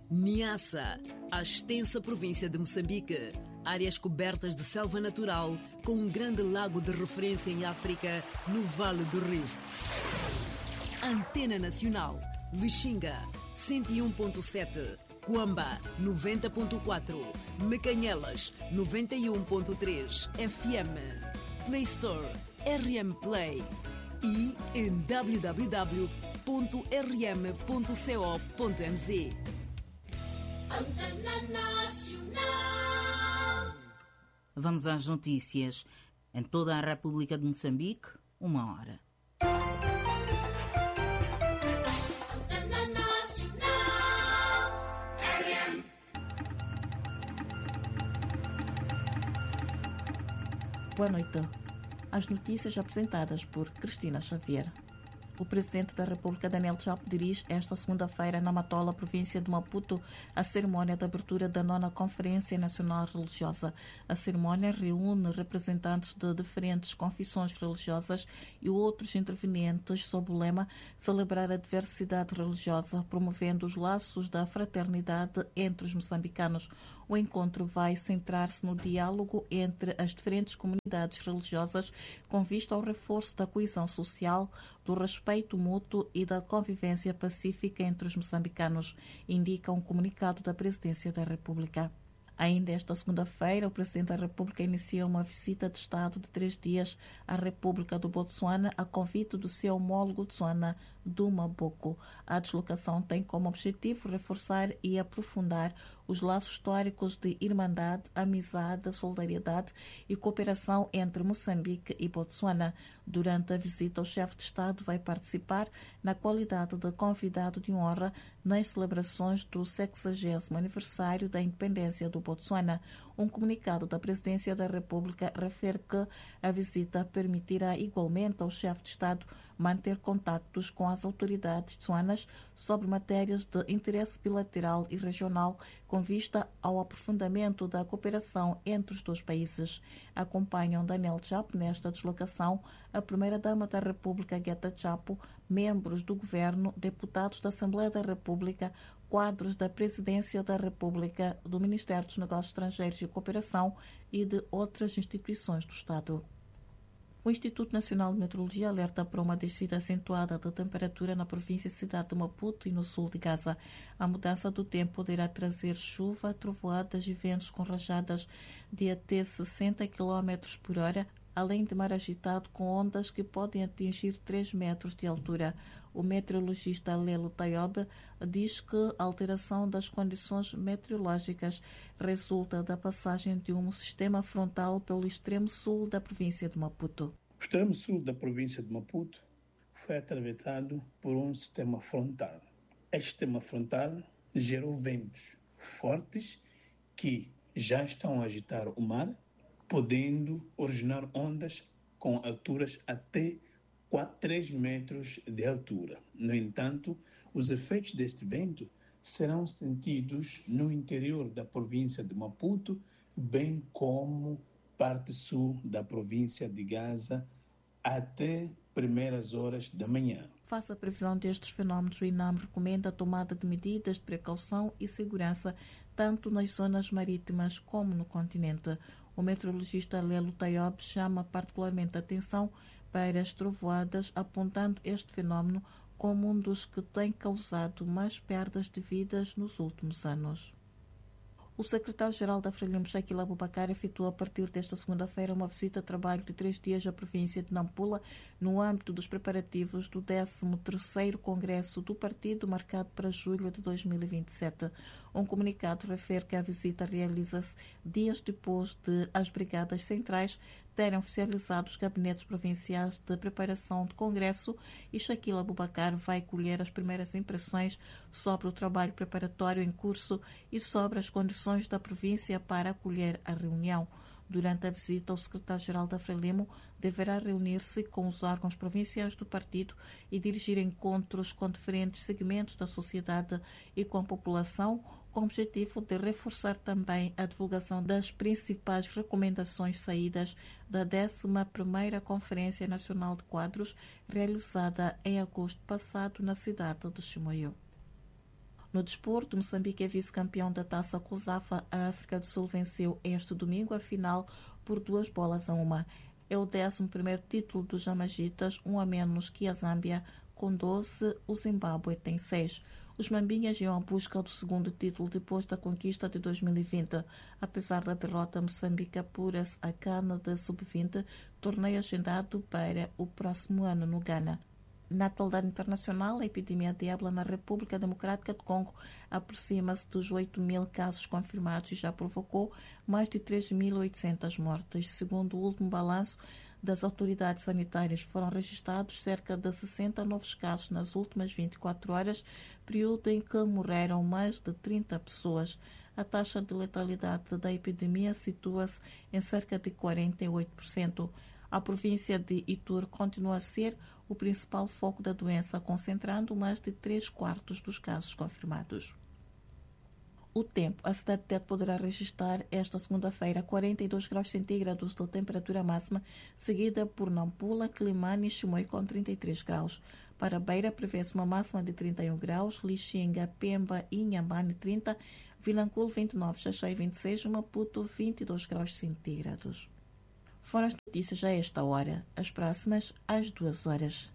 Niassa, a extensa província de Moçambique, áreas cobertas de selva natural com um grande lago de referência em África no Vale do Rift. Antena Nacional, Lixinga, 101.7, Cuamba, 90.4, Mecanhelas, 91.3 FM, Play Store, RM Play e em www.rm.co.mz. Antena Nacional. Vamos às notícias. Em toda a República de Moçambique, 1 hora. Antena Nacional. RM. Boa noite. As notícias apresentadas por Cristina Xavier. O Presidente da República, Daniel Chapo, dirige esta segunda-feira na Matola, província de Maputo, a cerimónia de abertura da 9ª Conferência Nacional Religiosa. A cerimónia reúne representantes de diferentes confissões religiosas e outros intervenientes sob o lema Celebrar a diversidade religiosa, promovendo os laços da fraternidade entre os moçambicanos. O encontro vai centrar-se no diálogo entre as diferentes comunidades religiosas com vista ao reforço da coesão social, do respeito mútuo e da convivência pacífica entre os moçambicanos, indica um comunicado da Presidência da República. Ainda esta segunda-feira, o Presidente da República inicia uma visita de Estado de 3 dias à República do Botsuana a convite do seu homólogo Tswana, Duma Boko. A deslocação tem como objetivo reforçar e aprofundar os laços históricos de irmandade, amizade, solidariedade e cooperação entre Moçambique e Botsuana. Durante a visita, o chefe de Estado vai participar na qualidade de convidado de honra nas celebrações do 60º aniversário da independência do Botsuana. Um comunicado da Presidência da República refere que a visita permitirá igualmente ao chefe de Estado manter contactos com as autoridades tsuanas sobre matérias de interesse bilateral e regional com vista ao aprofundamento da cooperação entre os dois países. Acompanham Daniel Chapo nesta deslocação a Primeira-Dama da República, Gueta Chapo, membros do Governo, deputados da Assembleia da República, quadros da Presidência da República, do Ministério dos Negócios Estrangeiros e Cooperação e de outras instituições do Estado. O Instituto Nacional de Meteorologia alerta para uma descida acentuada da temperatura na província e cidade de Maputo e no sul de Gaza. A mudança do tempo poderá trazer chuva, trovoadas e ventos com rajadas de até 60 km por hora, além de mar agitado com ondas que podem atingir 3 metros de altura. O meteorologista Lelo Tayob diz que a alteração das condições meteorológicas resulta da passagem de um sistema frontal pelo extremo sul da província de Maputo. O extremo sul da província de Maputo foi atravessado por um sistema frontal. Este sistema frontal gerou ventos fortes que já estão a agitar o mar, podendo originar ondas com alturas até 3 metros de altura. No entanto, os efeitos deste vento serão sentidos no interior da província de Maputo, bem como parte sul da província de Gaza, até primeiras horas da manhã. Face à previsão destes fenómenos, o INAM recomenda a tomada de medidas de precaução e segurança tanto nas zonas marítimas como no continente. O meteorologista Lelo Tayob chama particularmente a atenção para as trovoadas, apontando este fenómeno como um dos que tem causado mais perdas de vidas nos últimos anos. O secretário-geral da Frelimo, Shaquille Abubakar, efetuou a partir desta segunda-feira uma visita de trabalho de 3 dias à província de Nampula, no âmbito dos preparativos do 13º Congresso do Partido, marcado para julho de 2027. Um comunicado refere que a visita realiza-se dias depois de as brigadas centrais terem oficializado os gabinetes provinciais de preparação de Congresso e Shaquille Abubakar vai colher as primeiras impressões sobre o trabalho preparatório em curso e sobre as condições da província para acolher a reunião. Durante a visita, o secretário-geral da Frelimo deverá reunir-se com os órgãos provinciais do partido e dirigir encontros com diferentes segmentos da sociedade e com a população, com o objetivo de reforçar também a divulgação das principais recomendações saídas da 11ª Conferência Nacional de Quadros, realizada em agosto passado na cidade de Chimoio. No desporto, Moçambique é vice-campeão da Taça COSAFA. A África do Sul venceu este domingo a final por 2-1. É o 11º título dos Jamagitas, um a menos que a Zâmbia, com 12, o Zimbábue tem 6. Os Mambinhas iam à busca do segundo título depois da conquista de 2020. Apesar da derrota, Moçambique apura-se a CAN da Sub-20, torneio agendado para o próximo ano no Ghana. Na atualidade internacional, a epidemia de ébola na República Democrática do Congo aproxima-se dos 8.000 casos confirmados e já provocou mais de 3.800 mortes. Segundo o último balanço das autoridades sanitárias, foram registrados cerca de 60 novos casos nas últimas 24 horas, período em que morreram mais de 30 pessoas. A taxa de letalidade da epidemia situa-se em cerca de 48%. A província de Ituri continua a ser o principal foco da doença, concentrando mais de 3/4 dos casos confirmados. O tempo. A cidade de Tete poderá registrar esta segunda-feira 42 graus centígrados de temperatura máxima, seguida por Nampula, Quilimane e Chimoio com 33 graus. Para Beira, prevê-se uma máxima de 31 graus, Lixinga, Pemba e Inhambane 30, Vilanculo 29, Xaxai 26, Maputo 22 graus centígrados. Foram as notícias a esta hora. As próximas às 2 horas.